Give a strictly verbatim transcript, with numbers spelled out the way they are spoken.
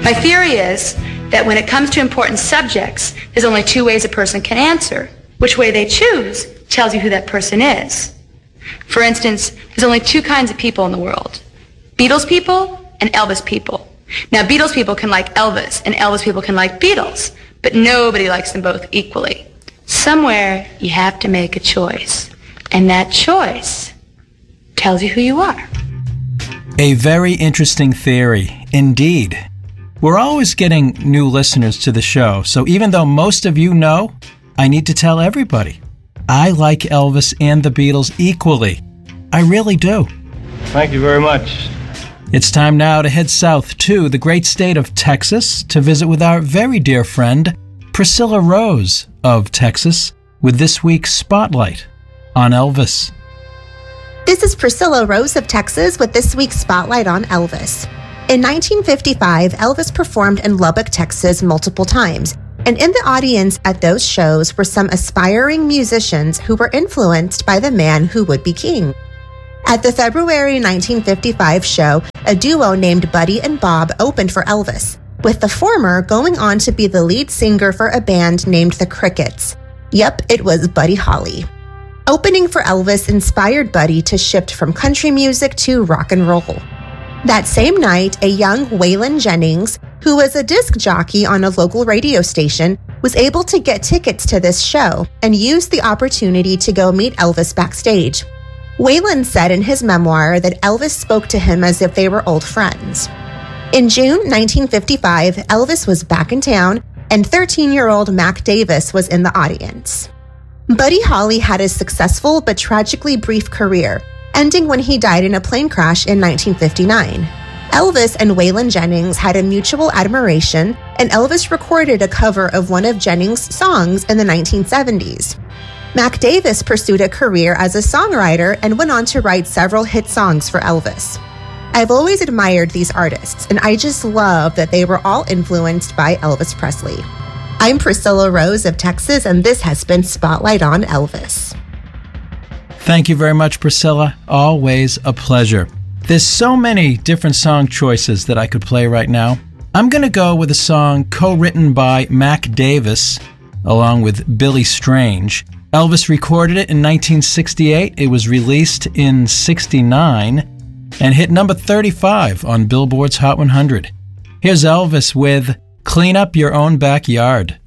My theory is that when it comes to important subjects, there's only two ways a person can answer. Which way they choose tells you who that person is. For instance, there's only two kinds of people in the world. Beatles people and Elvis people. Now, Beatles people can like Elvis, and Elvis people can like Beatles, but nobody likes them both equally. Somewhere, you have to make a choice, and that choice tells you who you are. A very interesting theory, indeed. We're always getting new listeners to the show, so even though most of you know, I need to tell everybody. I like Elvis and the Beatles equally. I really do. Thank you very much. It's time now to head south to the great state of Texas to visit with our very dear friend, Priscilla Rose of Texas, with this week's Spotlight on Elvis. This is Priscilla Rose of Texas with this week's Spotlight on Elvis. In nineteen fifty-five, Elvis performed in Lubbock, Texas multiple times, and in the audience at those shows were some aspiring musicians who were influenced by the man who would be king. At the February nineteen fifty-five show, a duo named Buddy and Bob opened for Elvis, with the former going on to be the lead singer for a band named the Crickets. Yep, it was Buddy Holly. Opening for Elvis inspired Buddy to shift from country music to rock and roll. That same night, a young Waylon Jennings, who was a disc jockey on a local radio station, was able to get tickets to this show and used the opportunity to go meet Elvis backstage. Waylon said in his memoir that Elvis spoke to him as if they were old friends. In June nineteen fifty-five, Elvis was back in town, and thirteen-year-old Mac Davis was in the audience. Buddy Holly had a successful but tragically brief career, ending when he died in a plane crash in nineteen fifty-nine. Elvis and Waylon Jennings had a mutual admiration, and Elvis recorded a cover of one of Jennings' songs in the nineteen seventies. Mac Davis pursued a career as a songwriter and went on to write several hit songs for Elvis. I've always admired these artists, and I just love that they were all influenced by Elvis Presley. I'm Priscilla Rose of Texas, and this has been Spotlight on Elvis. Thank you very much, Priscilla. Always a pleasure. There's so many different song choices that I could play right now. I'm going to go with a song co-written by Mac Davis, along with Billy Strange. Elvis recorded it in nineteen sixty-eight. It was released in sixty-nine and hit number thirty-five on Billboard's Hot one hundred. Here's Elvis with Clean Up Your Own Backyard.